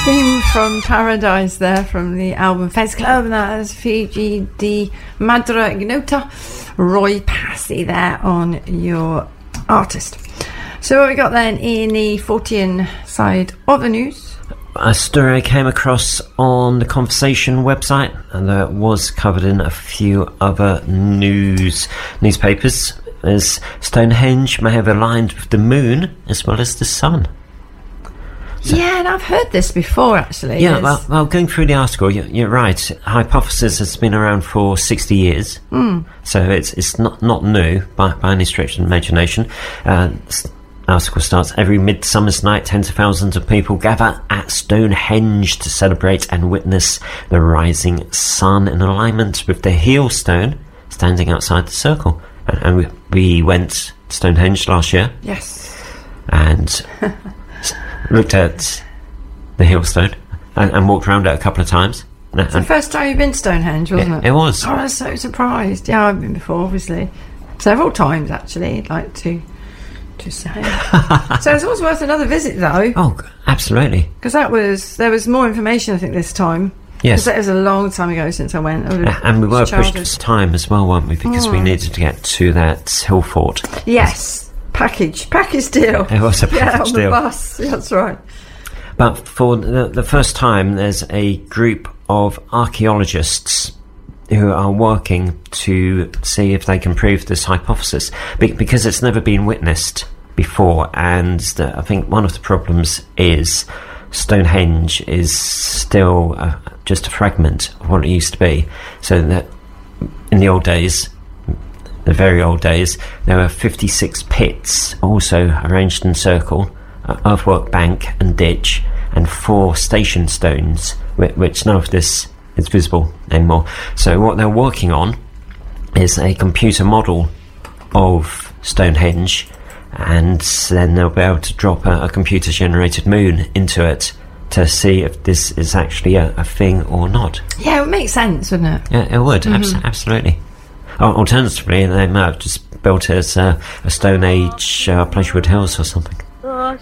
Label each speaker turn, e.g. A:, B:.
A: Theme from Paradise there from the album Fez Club, and that is Fiji di Madra Ignota, Roy Passy there on your artist. So what we got then in the Fortean side of the news?
B: A story I came across on the Conversation website, and that was covered in a few other newspapers, as Stonehenge may have aligned with the moon as well as the sun. So,
A: yeah, and I've heard this before, actually.
B: Yeah, well, going through the article, you're right. Hypothesis has been around for 60 years, so it's not new by any stretch of the imagination. Article starts, every midsummer's night, tens of thousands of people gather at Stonehenge to celebrate and witness the rising sun in alignment with the heel stone standing outside the circle. And we went to Stonehenge last year.
A: Yes.
B: And looked at the heel stone and walked around it a couple of times.
A: It's the first time you've been to Stonehenge, wasn't it?
B: It was.
A: Oh, I was so surprised. Yeah, I've been before, obviously. Several times, actually, I'd like to say. So it's always worth another visit, though.
B: Oh, absolutely.
A: Because there was more information, I think, this time.
B: Yes.
A: Because that was a long time ago since I went.
B: And we were pushed for time as well, weren't we? Because we needed to get to that hill fort.
A: Yes. Package deal.
B: It was a package deal.
A: On the bus. That's right.
B: But for the first time, there's a group of archaeologists who are working to see if they can prove this hypothesis, because it's never been witnessed before. And I think one of the problems is Stonehenge is still just a fragment of what it used to be. So that in the old days, the very old days, there were 56 pits, also arranged in circle, earthwork bank and ditch, and 4 station stones, which none of this is visible anymore. So what they're working on is a computer model of Stonehenge, and then they'll be able to drop a computer-generated moon into it to see if this is actually a thing or not.
A: Yeah, it would make sense, wouldn't it?
B: Yeah, it would, absolutely. Alternatively, they might have just built it as a Stone Age Pleasurewood Hills or something.